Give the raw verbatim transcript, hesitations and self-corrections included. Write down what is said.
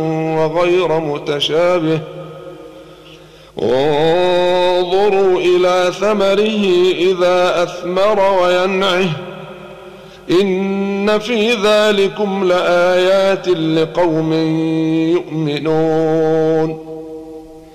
وغير متشابه وانظروا إلى ثمره إذا أثمر وينعه إن في ذلكم لآيات لقوم يؤمنون